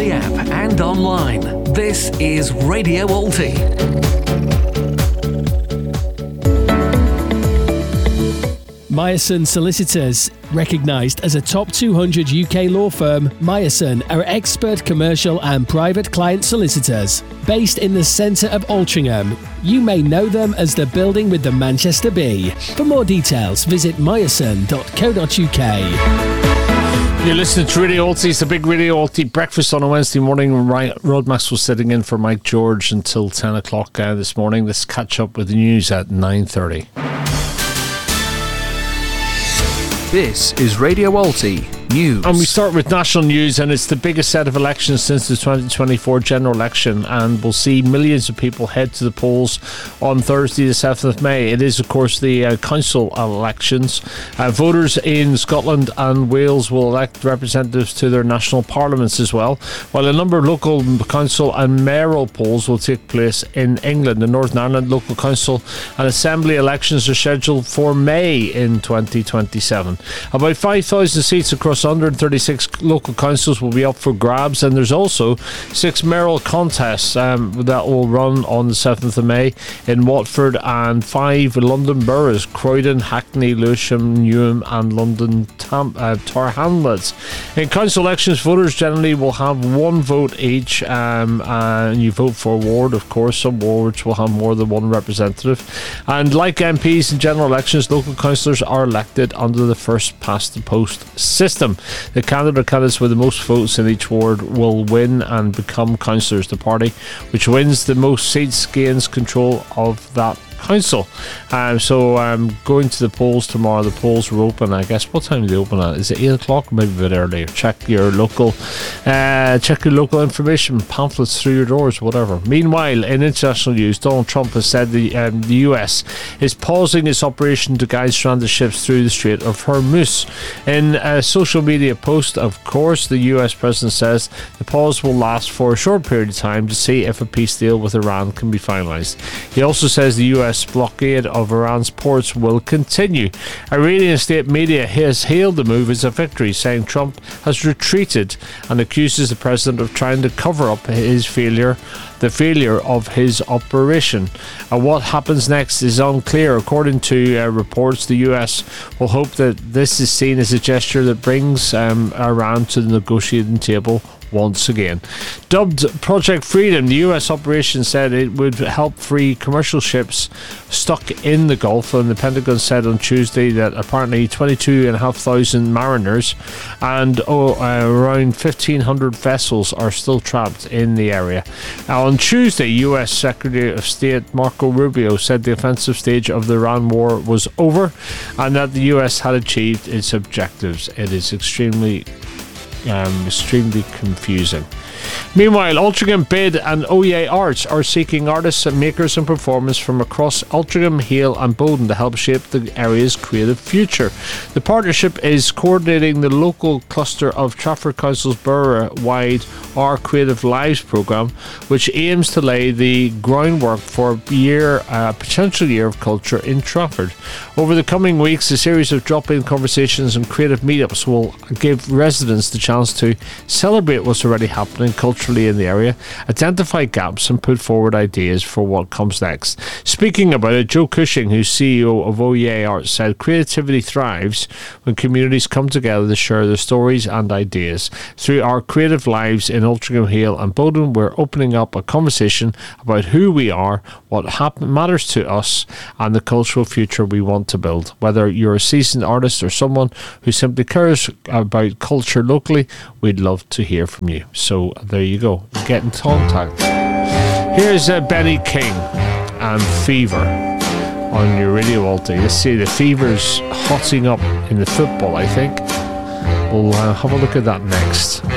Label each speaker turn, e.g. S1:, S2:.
S1: the app and online. This is Radio Alti.
S2: Meyerson Solicitors. Recognised as a top 200 UK law firm, Meyerson are expert commercial and private client solicitors. Based in the centre of Altrincham, you may know them as the building with the Manchester Bee. For more details, visit meyerson.co.uk.
S3: You're listening to Radio Alti. It's the big Radio Alti breakfast on a Wednesday morning. Rod Maxwell sitting in for Mike George until 10 o'clock this morning. Let's catch up with the news at 9:30.
S4: This is Radio Alti News.
S3: And we start with national news, and it's the biggest set of elections since the 2024 general election, and we'll see millions of people head to the polls on Thursday the 7th of May. It is, of course, the council elections. Voters in Scotland and Wales will elect representatives to their national parliaments as well, while a number of local council and mayoral polls will take place in England. The Northern Ireland local council and assembly elections are scheduled for May in 2027. About 5,000 seats across 136 local councils will be up for grabs, and there's also 6 mayoral contests that will run on the 7th of May in Watford and 5 London boroughs: Croydon, Hackney, Lewisham, Newham and London Tower Hamlets. In council elections, voters generally will have one vote each, and you vote for a ward. Of course, some wards will have more than one representative, and like MPs in general elections, local councillors are elected under the first past the post system. The candidate or candidates with the most votes in each ward will win and become councillors. The party which wins the most seats gains control of that council. Going to the polls tomorrow. The polls are open, I guess. What time do they open at? Is it 8 o'clock? Maybe a bit earlier. Check your local information pamphlets through your doors, whatever. Meanwhile, in international news, Donald Trump has said the US is pausing its operation to guide stranded ships through the Strait of Hormuz. In a social media post, of course, the US president says the pause will last for a short period of time to see if a peace deal with Iran can be finalized. He also says the US blockade of Iran's ports will continue. Iranian state media has hailed the move as a victory, saying Trump has retreated, and accuses the president of trying to cover up the failure of his operation. What happens next is unclear. According to reports, the US will hope that this is seen as a gesture that brings Iran to the negotiating table once again. Dubbed Project Freedom, the US operation said it would help free commercial ships stuck in the Gulf, and the Pentagon said on Tuesday that apparently 22,500 mariners and around 1,500 vessels are still trapped in the area. On Tuesday, US Secretary of State Marco Rubio said the offensive stage of the Iran war was over and that the US had achieved its objectives. It is extremely confusing. Meanwhile, Altrincham Bid and OEA Arts are seeking artists and makers and performers from across Altrincham, Hale and Bowden to help shape the area's creative future. The partnership is coordinating the local cluster of Trafford Council's borough-wide Our Creative Lives programme, which aims to lay the groundwork for a potential year of culture in Trafford. Over the coming weeks, a series of drop-in conversations and creative meetups will give residents the chance to celebrate what's already happening culturally in the area, identify gaps and put forward ideas for what comes next. Speaking about it, Joe Cushing, who's CEO of OEA Arts, said creativity thrives when communities come together to share their stories and ideas. Through Our Creative Lives in Altrincham, Hale and Bowden, we're opening up a conversation about who we are, what matters to us and the cultural future we want to build. Whether you're a seasoned artist or someone who simply cares about culture locally, we'd love to hear from you. So there you go. Get in contact. Here's Benny King and Fever on your Radio Alti. Let's see, the Fever's hotting up in the football, I think. We'll have a look at that next.